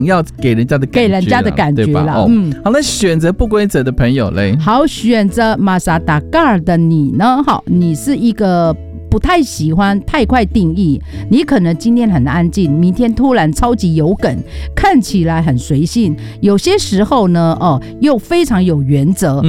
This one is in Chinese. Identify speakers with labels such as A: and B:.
A: 要给人家的感觉啦，好，那选择不规则的朋友嘞？
B: 好，选择马萨达嘎尔的你呢？好，你是一个不太喜欢太快定义，你可能今天很安静，明天突然超级有梗，看起来很随性，有些时候呢，又非常有原则，